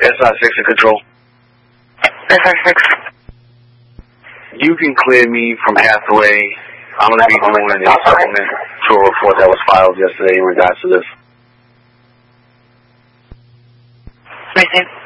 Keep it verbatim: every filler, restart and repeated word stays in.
S I six in control. S I six. You can clear me from Hathaway. I'm going to be doing a supplement to a report that was filed yesterday in regards to this. Received.